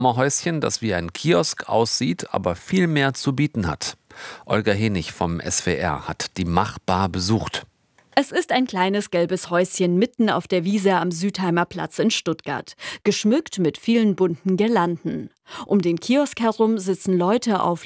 Häuschen, das wie ein Kiosk aussieht, aber viel mehr zu bieten hat. Olga Henig vom SWR hat die Mach-Bar besucht. Es ist ein kleines gelbes Häuschen mitten auf der Wiese am Südheimer Platz in Stuttgart, geschmückt mit vielen bunten Girlanden. Um den Kiosk herum sitzen Leute auf